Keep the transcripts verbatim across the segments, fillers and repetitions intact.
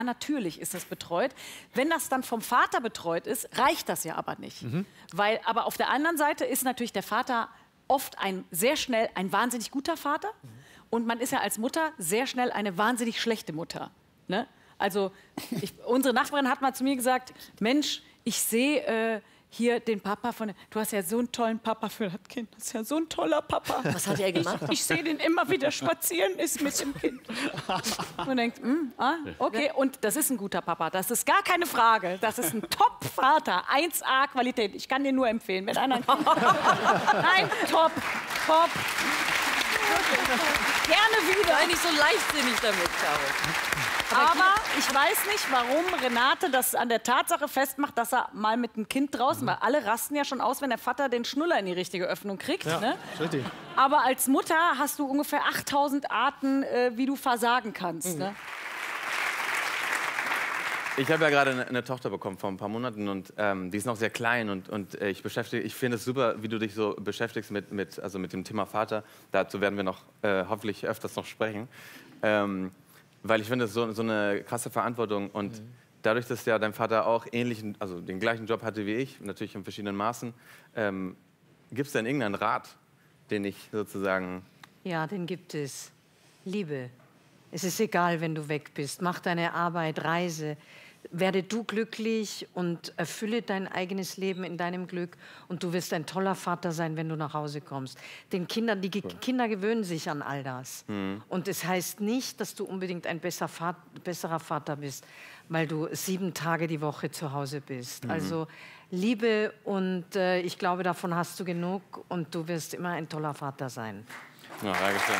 Natürlich ist das betreut. Wenn das dann vom Vater betreut ist, reicht das ja aber nicht. Mhm. Weil, aber auf der anderen Seite ist natürlich der Vater oft ein sehr schnell ein wahnsinnig guter Vater. Mhm. Und man ist ja als Mutter sehr schnell eine wahnsinnig schlechte Mutter. Ne? Also ich, unsere Nachbarin hat mal zu mir gesagt, Mensch, ich sehe äh, hier den Papa von... Du hast ja so einen tollen Papa für das Kind. Das ist ja so ein toller Papa. Was hat er gemacht? Ich, ich sehe den immer wieder spazieren, ist mit dem Kind. Und denkt, mm, ah, okay, und das ist ein guter Papa. Das ist gar keine Frage. Das ist ein Top-Vater. eins A Qualität. Ich kann dir nur empfehlen. Wenn einer... Nein, top, top. Gerne wieder. Sei nicht so leichtsinnig damit, Caro. Aber ich weiß nicht, warum Renate das an der Tatsache festmacht, dass er mal mit dem Kind draußen war. Alle rasten ja schon aus, wenn der Vater den Schnuller in die richtige Öffnung kriegt. Ja, ne? richtig. Aber als Mutter hast du ungefähr achttausend Arten, äh, wie du versagen kannst. Mhm. Ne? Ich habe ja gerade eine, eine Tochter bekommen vor ein paar Monaten und ähm, die ist noch sehr klein und, und äh, ich beschäftige, ich finde es super, wie du dich so beschäftigst mit, mit, also mit dem Thema Vater. Dazu werden wir noch äh, hoffentlich öfters noch sprechen. Ähm, Weil ich finde, das ist so, so eine krasse Verantwortung und mhm. dadurch, dass ja dein Vater auch ähnlichen, also den gleichen Job hatte wie ich, natürlich in verschiedenen Maßen, ähm, gibt es denn irgendeinen Rat, den ich sozusagen... Ja, den gibt es. Liebe. Es ist egal, wenn du weg bist. Mach deine Arbeit, reise. Werde du glücklich und erfülle dein eigenes Leben in deinem Glück und du wirst ein toller Vater sein, wenn du nach Hause kommst. Den Kindern, die Ge Kinder gewöhnen sich an all das. Mhm. Und es heißt nicht, dass du unbedingt ein besser Vater, besserer Vater bist, weil du sieben Tage die Woche zu Hause bist. Mhm. Also Liebe und äh, ich glaube, davon hast du genug und du wirst immer ein toller Vater sein. Ja, danke schön.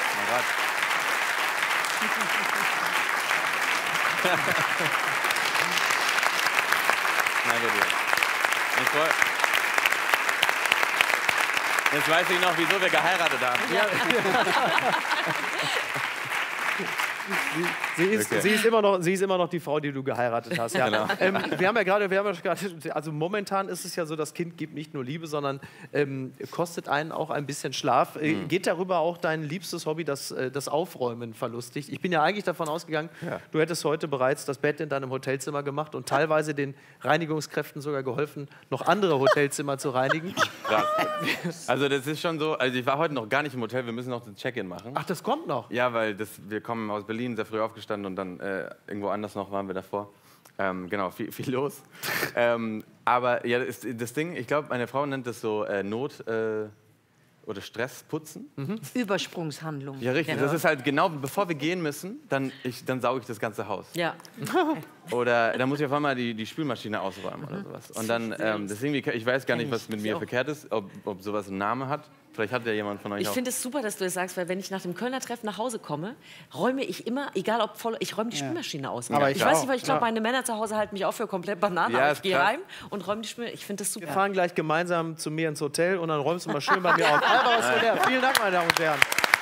Danke dir. Ich freu... Jetzt weiß ich noch, wieso wir geheiratet haben. Ja. Sie, sie, ist, okay. sie, ist immer noch, sie ist immer noch die Frau, die du geheiratet hast. Ja. Genau. Ähm, wir haben ja gerade, wir haben ja gerade, also momentan ist es ja so, das Kind gibt nicht nur Liebe, sondern ähm, kostet einen auch ein bisschen Schlaf. Äh, mhm. Geht darüber auch dein liebstes Hobby, das, das Aufräumen, verlustig? Ich bin ja eigentlich davon ausgegangen, ja. du hättest heute bereits das Bett in deinem Hotelzimmer gemacht und teilweise den Reinigungskräften sogar geholfen, noch andere Hotelzimmer zu reinigen. Krass. Also das ist schon so, also ich war heute noch gar nicht im Hotel, wir müssen noch den Check-in machen. Ach, das kommt noch? Ja, weil das, wir kommen aus Berlin, sehr früh aufgestanden und dann äh, irgendwo anders noch waren wir davor. Ähm, genau, viel, viel los. ähm, aber ja, das, das Ding, ich glaube, meine Frau nennt das so äh, Not- äh, oder Stressputzen. Mhm. Übersprungshandlung. Ja, richtig. Ja. Das ist halt genau, bevor wir gehen müssen, dann, ich, dann sauge ich das ganze Haus. Ja. Oder dann muss ich auf einmal die, die Spülmaschine ausräumen oder sowas. Und dann, ähm, deswegen, ich weiß gar nicht, was mit mir verkehrt ist, ob, ob sowas einen Namen hat. Vielleicht hat ja jemand von euch Ich auch. finde es super, dass du das sagst, weil wenn ich nach dem Kölner Treffen nach Hause komme, räume ich immer, egal ob voll, ich räume die Spülmaschine aus. Aber ich ich weiß auch. nicht, weil ich glaube, Ja. meine Männer zu Hause halten mich auch für komplett Banane, Ja, aber ist ich gehe krass. heim und räume die Spülmaschine. Ich finde das super. Wir fahren gleich gemeinsam zu mir ins Hotel und dann räumst du mal schön bei mir auf. Alba aus Soler. Vielen Dank, meine Damen und Herren.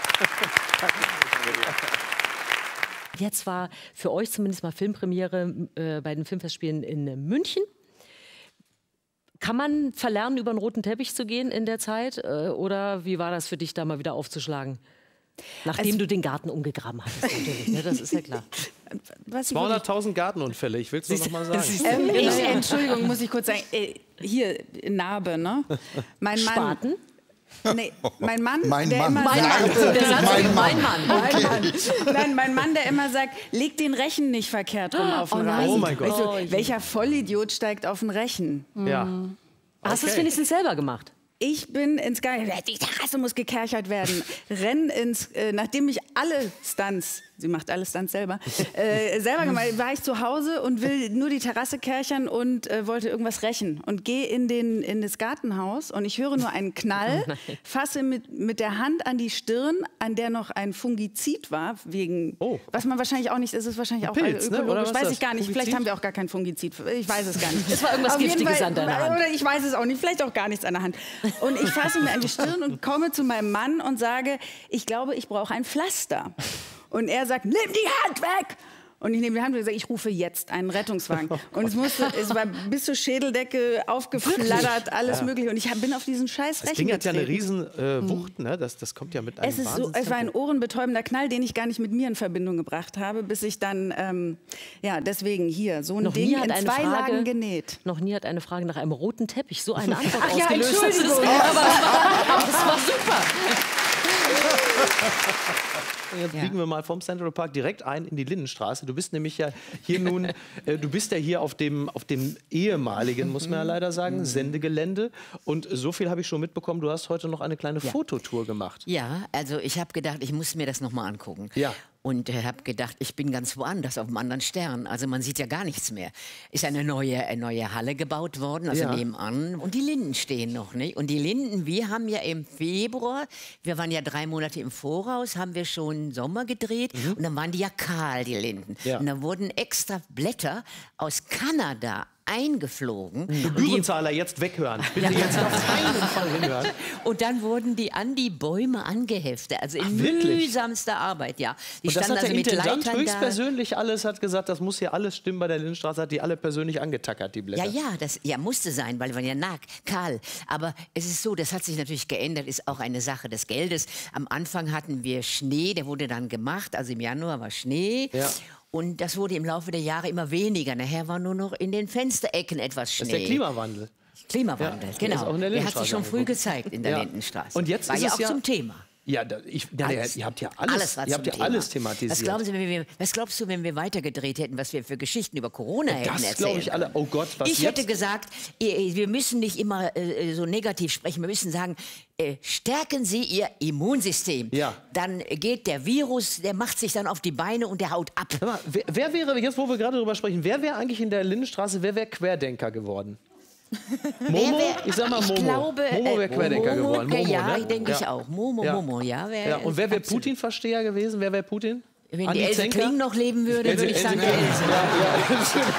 Jetzt war für euch zumindest mal Filmpremiere äh, bei den Filmfestspielen in München. Kann man verlernen, über den roten Teppich zu gehen in der Zeit? Äh, oder wie war das für dich, da mal wieder aufzuschlagen? Nachdem also, du den Garten umgegraben hattest, natürlich. Ne? Das ist ja klar. zweihunderttausend Gartenunfälle, ich will es nur noch mal sagen. Ähm, ich, Entschuldigung, muss ich kurz sagen. Äh, hier, Narbe, ne? Mein Mann. Spaten? Nee, mein Mann, mein der Mann. immer Mein sagt, Mann. der sagt, Mein Mann. mein Mann, mein Mann. Nein, mein Mann, der immer sagt, leg den Rechen nicht verkehrt rum auf den oh Rasen. Oh mein Gott. Weißt du, welcher Vollidiot steigt auf den Rechen? Ja. Hast du es Okay. wenigstens selber gemacht? Ich bin ins Garten, die Terrasse muss gekerchert werden. Renn ins, äh, nachdem ich alle Stunts, sie macht alle Stunts selber, äh, selber gemacht, war ich zu Hause und will nur die Terrasse kerchern und äh, wollte irgendwas rächen. Und gehe in, den, in das Gartenhaus und ich höre nur einen Knall, fasse mit, mit der Hand an die Stirn, an der noch ein Fungizid war, wegen, Oh. was man wahrscheinlich auch nicht, ist es wahrscheinlich auch Pilz, ne? ökologisch, Oder was weiß ist ich gar nicht. das? Vielleicht Fungizid? haben wir auch gar kein Fungizid, ich weiß es gar nicht. Das war irgendwas Auf jeden Giftiges Fall, an deiner Hand. Oder ich weiß es auch nicht, vielleicht auch gar nichts an der Hand. Und ich fasse mir an die Stirn und komme zu meinem Mann und sage, ich glaube, ich brauche ein Pflaster. Und er sagt, nimm die Hand weg! Und ich nehme die Hand und gesagt, ich rufe jetzt einen Rettungswagen. Und es, musste, es war bis zur Schädeldecke aufgeflattert, alles ja. mögliche. Und ich hab, bin auf diesen scheiß Rechner Das Ding hat ja eine riesen äh, Mhm. Wucht, ne? Das, das kommt ja mit einem es, ist so, es war ein ohrenbetäubender Knall, den ich gar nicht mit mir in Verbindung gebracht habe, bis ich dann, ähm, ja, deswegen hier, so ein noch Ding nie hat in eine zwei Frage, Lagen genäht. Noch nie hat eine Frage nach einem roten Teppich so eine Antwort Ach ja, ausgelöst. Entschuldigung. Das, ist, aber, aber das war super. Jetzt biegen wir mal vom Central Park direkt ein in die Lindenstraße. Du bist nämlich ja hier nun, äh, du bist ja hier auf dem, auf dem ehemaligen, muss man ja leider sagen, Sendegelände. Und so viel habe ich schon mitbekommen, du hast heute noch eine kleine Ja. Fototour gemacht. Ja, also ich habe gedacht, ich muss mir das noch mal angucken. Ja. Und äh, habe gedacht, ich bin ganz woanders, auf einem anderen Stern. Also man sieht ja gar nichts mehr. Ist eine neue, eine neue Halle gebaut worden, also Ja. nebenan. Und die Linden stehen noch, nicht? Und die Linden, wir haben ja im Februar, wir waren ja drei Monate im Voraus, haben wir schon Sommer gedreht. Mhm. Und dann waren die ja kahl, die Linden. Ja. Und dann wurden extra Blätter aus Kanada eingeflogen. Gebührenzahler jetzt weghören. Bitte jetzt auf keinen Fall hinhören. Und dann wurden die an die Bäume angeheftet. Also in wirklich? mühsamster Arbeit, ja. Die Und das standen hat der also mit Intendant Leitern da. höchstpersönlich alles, hat gesagt, das muss hier alles stimmen bei der Lindenstraße, hat die alle persönlich angetackert, die Blätter. Ja, ja, das ja, musste sein, weil wir waren ja nah, kahl. Aber es ist so, das hat sich natürlich geändert, ist auch eine Sache des Geldes. Am Anfang hatten wir Schnee, der wurde dann gemacht, also im Januar war Schnee. Ja. Und das wurde im Laufe der Jahre immer weniger. Nachher war nur noch in den Fensterecken etwas Schnee. Das ist der Klimawandel. Klimawandel, Ja, genau. ist auch in der Der hat sich schon Lindenstraße früh gezeigt in der Ja. Lindenstraße. Und jetzt war ist ja es auch ja- zum Thema. Ja, da, ich, ja, Alles. ihr habt ja alles, Alles war ihr habt zum ja Thema. alles thematisiert. Was, glauben Sie, wenn wir, was glaubst du, wenn wir weitergedreht hätten, was wir für Geschichten über Corona hätten das erzählt? glaube ich alle. Oh Gott, was Ich jetzt? hätte gesagt, eh, wir müssen nicht immer äh, so negativ sprechen. Wir müssen sagen, äh, stärken Sie Ihr Immunsystem. Ja. Dann geht der Virus, der macht sich dann auf die Beine und der haut ab. Sag mal, wer, wer wäre, jetzt wo wir gerade drüber sprechen, wer wäre eigentlich in der Lindenstraße, wer wäre Querdenker geworden? Momo? wär- ich sag mal ich Momo. glaube, Momo wäre äh, Querdenker Momo, geworden. Momo, ja, ne? denke ich Ja. auch. Momo, Ja. Momo, ja. Wär, Ja, und wer wäre absolut. Putin-Versteher gewesen? Wer wäre Putin? Wenn Andi die Else Zenker? Kling noch leben würde, Else- würde ich sagen, Else die Kling. Else. Ja, ja, das stimmt.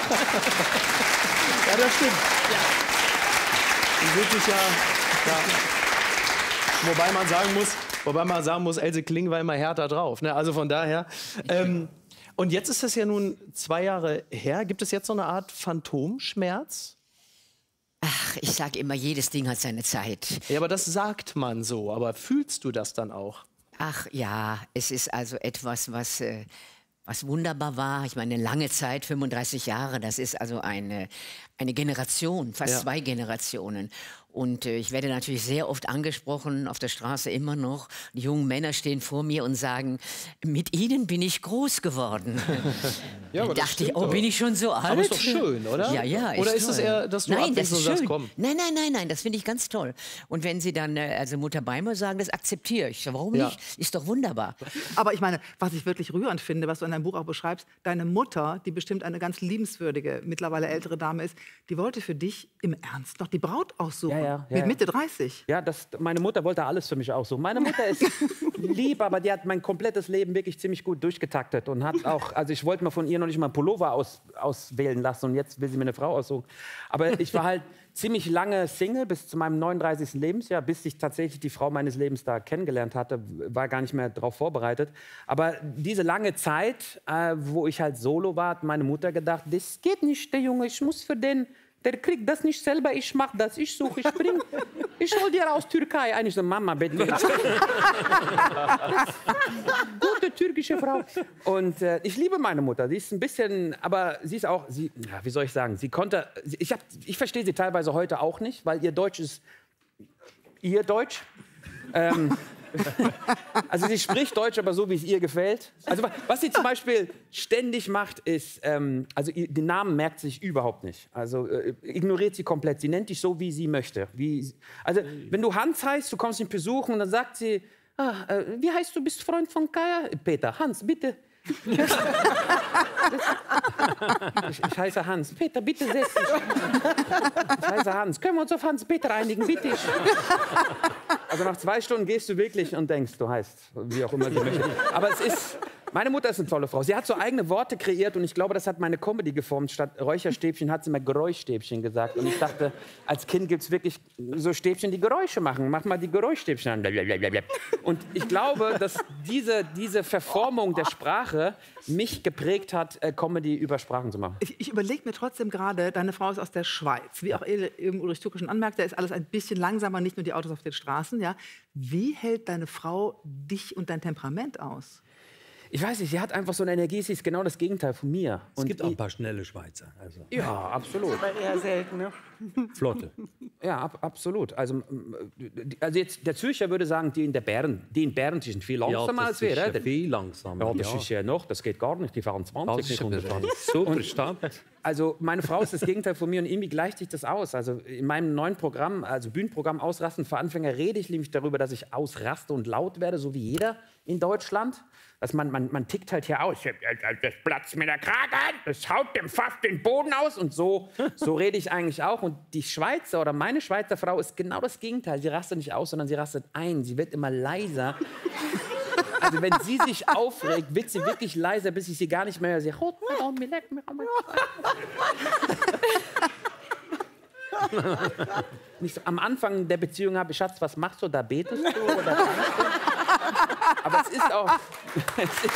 Ja, das stimmt. Die wird sich ja, ja. Wobei man sagen muss, wobei man sagen muss, Else Kling war immer härter drauf. Ne? Also von daher. Ähm, und jetzt ist das ja nun zwei Jahre her. Gibt es jetzt so eine Art Phantomschmerz? Ach, ich sage immer, jedes Ding hat seine Zeit. Ja, aber das sagt man so. Aber fühlst du das dann auch? Ach ja, es ist also etwas, was, äh, was wunderbar war. Ich meine, lange Zeit, fünfunddreißig Jahre, das ist also eine, eine Generation, fast Ja. zwei Generationen. Und äh, ich werde natürlich sehr oft angesprochen, auf der Straße immer noch. Die jungen Männer stehen vor mir und sagen, mit Ihnen bin ich groß geworden. Ja, aber Da das dachte ich, stimmt oh, doch. bin ich schon so alt? Aber ist doch schön, oder? Ja, ja. Oder ist es toll. eher, dass du nein, das abwechselnd ist sagst, schön. komm. Nein, nein, nein, nein, das finde ich ganz toll. Und wenn Sie dann, äh, also Mutter Beimer sagen, das akzeptiere ich. Warum Ja. nicht? Ist doch wunderbar. Aber ich meine, was ich wirklich rührend finde, was du in deinem Buch auch beschreibst, deine Mutter, die bestimmt eine ganz liebenswürdige, mittlerweile ältere Dame ist, die wollte für dich im Ernst noch die Braut aussuchen. Ja, ja, ja, mit ja. Mitte dreißig. Ja, das, meine Mutter wollte alles für mich aussuchen. Meine Mutter ist lieb, aber die hat mein komplettes Leben wirklich ziemlich gut durchgetaktet und hat auch, also ich wollte mir von ihr noch nicht mal einen Pullover aus, auswählen lassen und jetzt will sie mir eine Frau aussuchen. Aber ich war halt ziemlich lange Single bis zu meinem neununddreißigsten Lebensjahr, bis ich tatsächlich die Frau meines Lebens da kennengelernt hatte, war gar nicht mehr darauf vorbereitet. Aber diese lange Zeit, äh, wo ich halt solo war, hat meine Mutter gedacht, das geht nicht, der Junge, ich muss für den, der kriegt das nicht selber, ich mach das, ich suche, ich bring, ich hol dir aus Türkei. Eigentlich so, Mama, bitte. Gute türkische Frau. Und äh, ich liebe meine Mutter. Sie ist ein bisschen, aber sie ist auch, sie, ja, wie soll ich sagen, sie konnte, sie- ich, hab, ich verstehe sie teilweise heute auch nicht, weil ihr Deutsch ist ihr Deutsch. Ähm, also sie spricht Deutsch, aber so, wie es ihr gefällt. Also wa- was sie zum Beispiel ständig macht, ist, ähm, also ihr, den Namen merkt sie sich überhaupt nicht. Also äh, ignoriert sie komplett. Sie nennt dich so, wie sie möchte. Wie, also wenn du Hans heißt, du kommst ihn besuchen und dann sagt sie, ah, äh, wie heißt du, bist Freund von Kaya? Peter, Hans, bitte. Ich, ich heiße Hans. Peter, bitte setz dich. Ich heiße Hans. Können wir uns auf Hans-Peter einigen, bitte? Also nach zwei Stunden gehst du wirklich und denkst, du heißt, wie auch immer du möchtest. Aber es ist, Meine Mutter ist eine tolle Frau. Sie hat so eigene Worte kreiert und ich glaube, das hat meine Comedy geformt. Statt Räucherstäbchen hat sie mal Geräuschstäbchen gesagt. Und ich dachte, als Kind gibt es wirklich so Stäbchen, die Geräusche machen. Mach mal die Geräuschstäbchen an. Und ich glaube, dass diese, diese Verformung der Sprache mich geprägt hat, Comedy über Sprachen zu machen. Ich, ich überlege mir trotzdem gerade, deine Frau ist aus der Schweiz. Wie auch eben Ulrich Tucke schon anmerkt, da ist alles ein bisschen langsamer, nicht nur die Autos auf den Straßen. Ja? Wie hält deine Frau dich und dein Temperament aus? Ich weiß nicht, sie hat einfach so eine Energie, sie ist genau das Gegenteil von mir. Es und gibt auch ein paar schnelle Schweizer. Also. Ja, absolut. Aber eher selten, ne? Flotte. Ja, ab, absolut. Also, also jetzt, der Zürcher würde sagen, die in der Bern, die in Bern sind viel langsamer ja, als wir. Ja, oder? viel langsamer. Ja, das ja. ist ja noch, das geht gar nicht, die fahren zwanzig. Das ist eine super Stadt. Also meine Frau ist das Gegenteil von mir und irgendwie gleicht sich das aus. Also in meinem neuen Programm, also Bühnenprogramm Ausrasten für Anfänger, rede ich nämlich darüber, dass ich ausraste und laut werde, so wie jeder in Deutschland. Dass man, man, man tickt halt hier aus. Das platzt mir der Kragen, das haut dem Pfaff den Boden aus. Und so, so rede ich eigentlich auch. Und die Schweizer oder meine Schweizer Frau ist genau das Gegenteil. Sie rastet nicht aus, sondern sie rastet ein. Sie wird immer leiser. Also wenn sie sich aufregt, wird sie wirklich leiser, bis ich sie gar nicht mehr höre. Sie nicht so, am Anfang der Beziehung habe ich, Schatz, was machst du da? Betest du oder tanzt du? Aber es ist auch... Es ist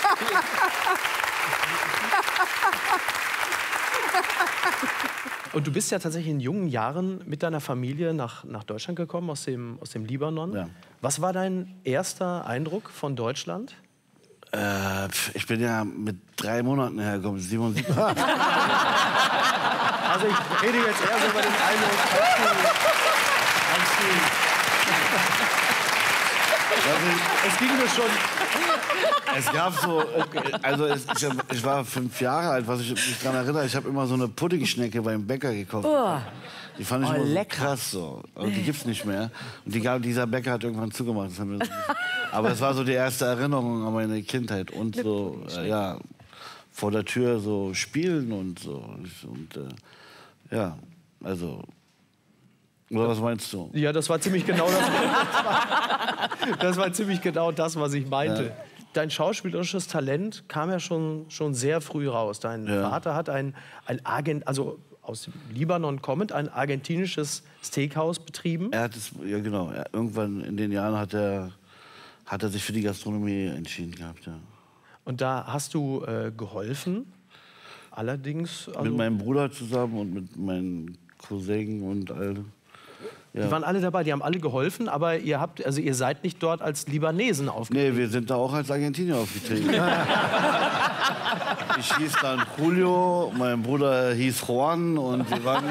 Und du bist ja tatsächlich in jungen Jahren mit deiner Familie nach, nach Deutschland gekommen, aus dem, aus dem Libanon. Ja. Was war dein erster Eindruck von Deutschland? Äh, ich bin ja mit drei Monaten hergekommen, siebenundsiebzig. Also ich rede jetzt eher so über den Eindruck, als du, als du es ging mir schon... Es gab so, also es, ich, ich war fünf Jahre alt, was ich mich daran erinnere, ich habe immer so eine Puddingschnecke beim Bäcker gekauft. Oh. Die fand ich Oh, immer so lecker. krass so. Und die gibt's nicht mehr. Und die gab, dieser Bäcker hat irgendwann zugemacht. Das haben wir, aber es war so die erste Erinnerung an meine Kindheit und so, äh, ja, vor der Tür so spielen und so. Und äh, ja, also. Oder was meinst du? Ja, das war ziemlich genau das. Das war ziemlich genau das, was ich meinte. Ja. Dein schauspielerisches Talent kam ja schon, schon sehr früh raus. Dein Ja. Vater hat ein, ein Agent, also aus dem Libanon kommend, ein argentinisches Steakhouse betrieben. Er hat es, ja genau, er, irgendwann in den Jahren hat er, hat er sich für die Gastronomie entschieden gehabt, ja. Und da hast du äh, geholfen. Allerdings... Also, Mit meinem Bruder zusammen und mit meinen Cousinen und all. Ja. die waren alle dabei, die haben alle geholfen, aber ihr habt, also ihr seid nicht dort als Libanesen aufgetreten. Nee, wir sind da auch als Argentinier aufgetreten. Ich hieß dann Julio, mein Bruder hieß Juan und wir waren...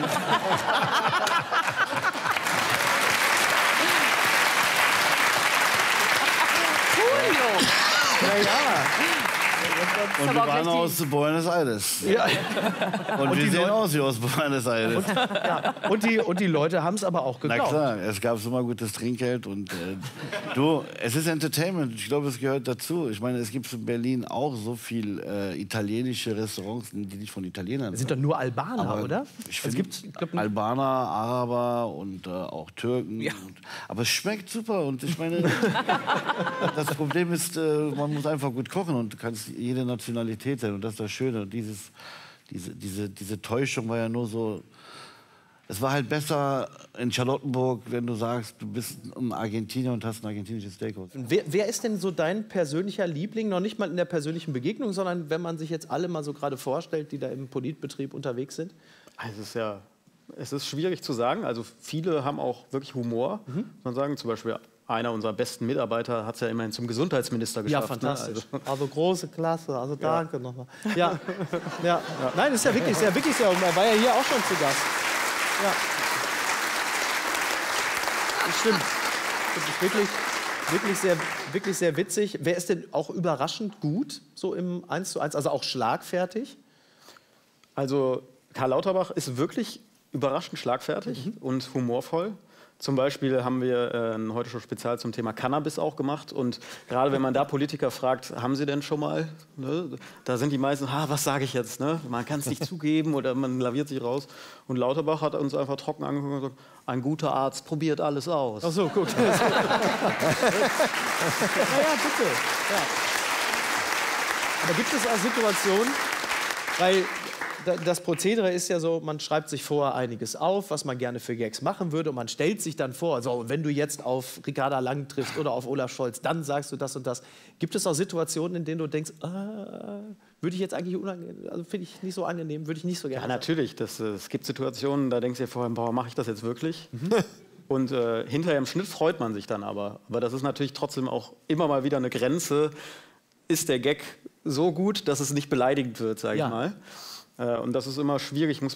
Ja, ja. Und wir waren aus Buenos Aires. Ja. Und, Und wir die sehen Leute- aus wie aus Buenos Aires. Ja. Und, die, und die Leute haben es aber auch Na geglaubt. klar, es gab immer gutes Trinkgeld und äh, du, es ist Entertainment. Ich glaube, es gehört dazu. Ich meine, es gibt in Berlin auch so viel äh, italienische Restaurants, die nicht von Italienern Das sind doch nur Albaner, Aber oder? Ich Es finde, gibt, ich glaub, Albaner, Araber und äh, auch Türken. Ja. Und, aber es schmeckt super und ich meine, das Problem ist, äh, man muss einfach gut kochen und du kannst jede Nationalität sein und das ist das Schöne. Und dieses, diese, diese, diese Täuschung war ja nur so, es war halt besser in Charlottenburg, wenn du sagst, du bist ein Argentinier und hast ein argentinisches Steakhouse. wer, wer ist denn so dein persönlicher Liebling? Noch nicht mal in der persönlichen Begegnung, sondern wenn man sich jetzt alle mal so gerade vorstellt, die da im Politbetrieb unterwegs sind. Also es ist ja, es ist schwierig zu sagen. Also viele haben auch wirklich Humor. Mhm. Man sagen zum Beispiel, einer unserer besten Mitarbeiter hat es ja immerhin zum Gesundheitsminister Ja, geschafft. fantastisch. Ne? Also, Also große Klasse, also danke nochmal. Ja. Ja. Ja. Nein, ist ja wirklich sehr, wirklich sehr. Er war ja hier auch schon zu Gast. Ja. Das stimmt. Das ist wirklich, wirklich, sehr, wirklich sehr witzig. Wer ist denn auch überraschend gut, so im eins zu eins, also auch schlagfertig? also Karl Lauterbach ist wirklich überraschend schlagfertig Mhm. und humorvoll. Zum Beispiel haben wir äh, ein heute schon Spezial zum Thema Cannabis auch gemacht. Und gerade wenn man da Politiker fragt, haben Sie denn schon mal? Ne? Da sind die meisten, ha, was sage ich jetzt? Ne? Man kann es nicht zugeben oder man laviert sich raus. Und Lauterbach hat uns einfach trocken angeguckt und gesagt, ein guter Arzt probiert alles aus. Ach so, gut. Na ja, bitte. Ja. Aber gibt es auch Situationen, weil da- das Prozedere ist ja so, man schreibt sich vorher einiges auf, was man gerne für Gags machen würde, und man stellt sich dann vor, so, wenn du jetzt auf Ricarda Lang triffst oder auf Olaf Scholz, dann sagst du das und das. Gibt es auch Situationen, in denen du denkst, ah, würde ich jetzt eigentlich unangenehm, also finde ich nicht so angenehm, würde ich nicht so gerne Ja, sagen. natürlich. Das, äh, es gibt Situationen, da denkst du dir vorher, boah, mache ich das jetzt wirklich? Und äh, hinterher im Schnitt freut man sich dann aber. Aber das ist natürlich trotzdem auch immer mal wieder eine Grenze. Ist der Gag so gut, dass es nicht beleidigend wird, sage Ja. ich mal. Äh, und das ist immer schwierig, muss